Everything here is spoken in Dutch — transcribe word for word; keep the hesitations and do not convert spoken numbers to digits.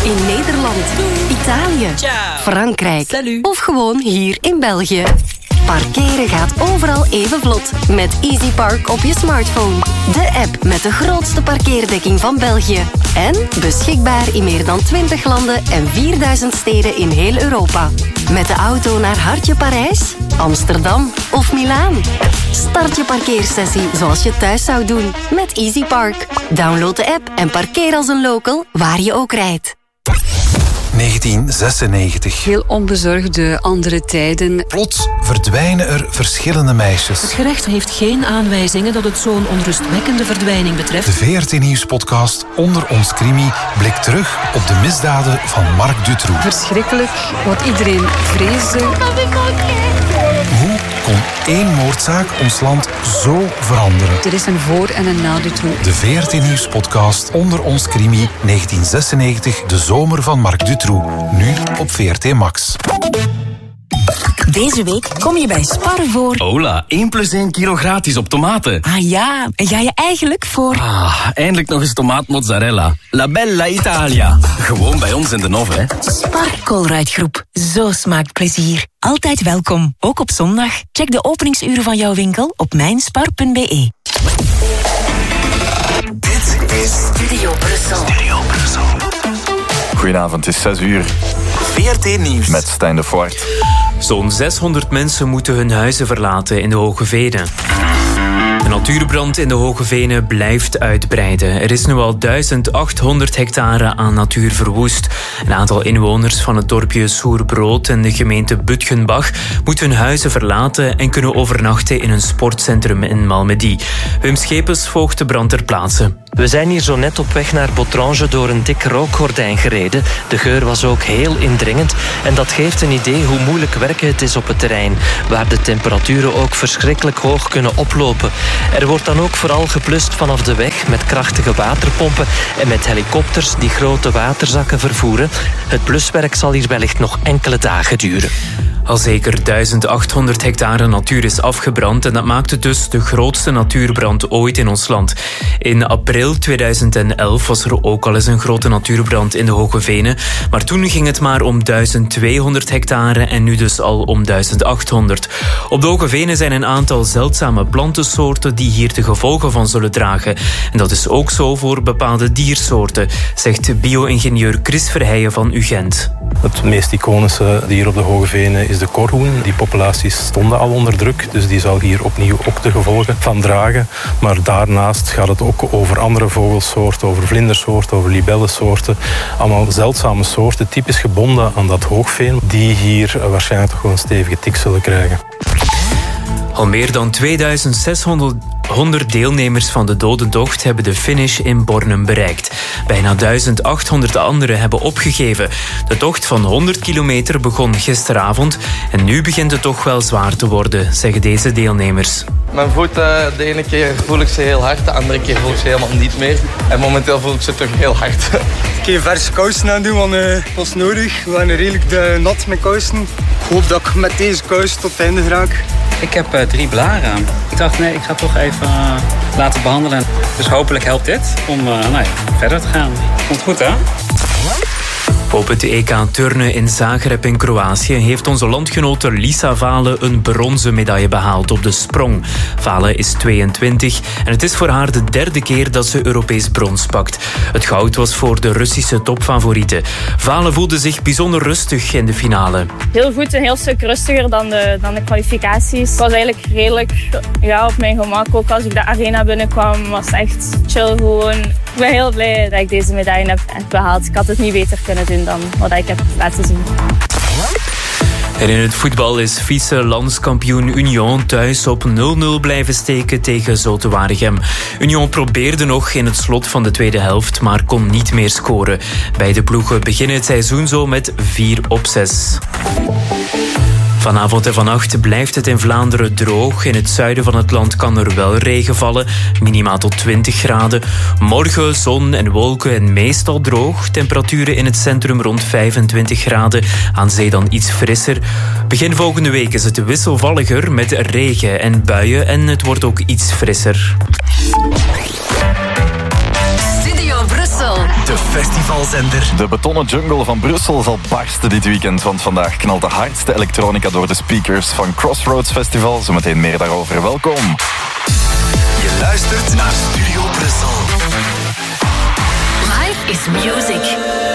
in Nederland, Italië, Ciao. Frankrijk Salut. of gewoon hier in België. Parkeren gaat overal even vlot met Easy Park op je smartphone. De app met de grootste parkeerdekking van België. En beschikbaar in meer dan twintig landen en vierduizend steden in heel Europa. Met de auto naar Hartje Parijs, Amsterdam of Milaan. Start je parkeersessie zoals je thuis zou doen met Easy Park. Download de app en parkeer als een local waar je ook rijdt. negentien zesennegentig. Heel onbezorgde andere tijden. Plots verdwijnen er verschillende meisjes. Het gerecht heeft geen aanwijzingen dat het zo'n onrustwekkende verdwijning betreft. De V R T Nieuws-podcast Onder ons Crimi blikt terug op de misdaden van Marc Dutroux. Verschrikkelijk, wat iedereen vreesde. Hoe kon één moordzaak ons land zo veranderen? Er is een voor- en een na Dutroux. De V R T Nieuws-podcast Onder ons Crimi negentien zesennegentig, de zomer van Marc Dutroux. Nu op V R T Max. Deze week kom je bij Spar voor... Hola, één plus één kilo gratis op tomaten. Ah ja, en ga je eigenlijk voor... Ah, eindelijk nog eens tomaatmozzarella. La Bella Italia. Gewoon bij ons in de Nov, hè. Spar Colruyt-groep. Zo smaakt plezier. Altijd welkom, ook op zondag. Check de openingsuren van jouw winkel op mijnspar punt b e. Dit is Studio Brussel. Studio Brussel. Goedenavond, het is zes uur V R T Nieuws met Stijn de Voort. Zo'n zeshonderd mensen moeten hun huizen verlaten in de Hoge Venen. De natuurbrand in de Hoge Venen blijft uitbreiden. Er is nu al duizend achthonderd hectare aan natuur verwoest. Een aantal inwoners van het dorpje Soerbrood en de gemeente Butgenbach moeten hun huizen verlaten en kunnen overnachten in een sportcentrum in Malmedy. Wim Schepens volgt de brand ter plaatse. We zijn hier zo net op weg naar Botrange door een dik rookgordijn gereden. De geur was ook heel indringend en dat geeft een idee hoe moeilijk werken het is op het terrein, waar de temperaturen ook verschrikkelijk hoog kunnen oplopen. Er wordt dan ook vooral geblust vanaf de weg met krachtige waterpompen en met helikopters die grote waterzakken vervoeren. Het bluswerk zal hier wellicht nog enkele dagen duren. Al zeker duizend achthonderd hectare natuur is afgebrand en dat maakt het dus de grootste natuurbrand ooit in ons land. In april tweeduizend elf was er ook al eens een grote natuurbrand in de Hoge Venen, maar toen ging het maar om duizend tweehonderd hectare en nu dus al om duizend achthonderd. Op de Hoge Venen zijn een aantal zeldzame plantensoorten die hier de gevolgen van zullen dragen. En dat is ook zo voor bepaalde diersoorten, zegt bio-ingenieur Chris Verheijen van U Gent. Het meest iconische dier op de Hoge Venen is de korhoen. Die populaties stonden al onder druk, dus die zal hier opnieuw ook de gevolgen van dragen. Maar daarnaast gaat het ook over andere vogelsoorten, over vlindersoorten, over libellensoorten. Allemaal zeldzame soorten, typisch gebonden aan dat hoogveen, die hier waarschijnlijk toch wel een stevige tik zullen krijgen. Al meer dan tweeduizend zeshonderd deelnemers van de dodentocht hebben de finish in Bornem bereikt. Bijna duizend achthonderd anderen hebben opgegeven. De tocht van honderd kilometer begon gisteravond en nu begint het toch wel zwaar te worden, zeggen deze deelnemers. Mijn voeten, de ene keer voel ik ze heel hard, de andere keer voel ik ze helemaal niet meer. En momenteel voel ik ze toch heel hard. Ik heb verse kousen aan doen, want uh, dat was nodig. We waren redelijk de, nat met kousen. Ik hoop dat ik met deze kous tot het einde raak. Ik heb uh, drie blaren. Ik dacht, nee, ik ga toch even uh, laten behandelen. Dus hopelijk helpt dit om uh, nou ja, verder te gaan. Komt goed, hè? Op het E K turnen in Zagreb in Kroatië heeft onze landgenote Lisa Vale een bronzen medaille behaald op de sprong. Vale is tweeëntwintig en het is voor haar de derde keer dat ze Europees brons pakt. Het goud was voor de Russische topfavoriete. Vale voelde zich bijzonder rustig in de finale. Heel goed, een heel stuk rustiger dan de, dan de kwalificaties. Het was eigenlijk redelijk ja, op mijn gemak. Ook als ik de arena binnenkwam was het echt chill gewoon. Ik ben heel blij dat ik deze medaille heb behaald. Ik had het niet beter kunnen doen dan wat ik heb laten zien. En in het voetbal is vice-landskampioen Union thuis op nul nul blijven steken tegen Zulte Waregem. Union probeerde nog in het slot van de tweede helft, maar kon niet meer scoren. Beide ploegen beginnen het seizoen zo met vier op zes. Vanavond en vannacht blijft het in Vlaanderen droog. In het zuiden van het land kan er wel regen vallen, minimaal tot twintig graden. Morgen zon en wolken en meestal droog. Temperaturen in het centrum rond vijfentwintig graden. Aan zee dan iets frisser. Begin volgende week is het wisselvalliger met regen en buien en het wordt ook iets frisser. Studio Brussel. De festivalzender. De betonnen jungle van Brussel zal barsten dit weekend, want vandaag knalt de hardste elektronica door de speakers van Crossroads Festival. Zometeen meer daarover. Welkom. Je luistert naar Studio Brussel. Life is music.